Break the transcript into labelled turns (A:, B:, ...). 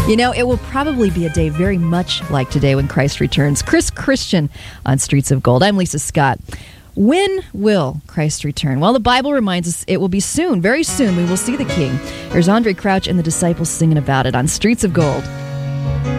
A: It will probably be a day very much like today when Christ returns. Chris Christian on Streets of Gold. I'm Lisa Scott. When will Christ return? Well, the Bible reminds us it will be soon, very soon. We will see the King. There's Andre Crouch and the disciples singing about it on Streets of Gold.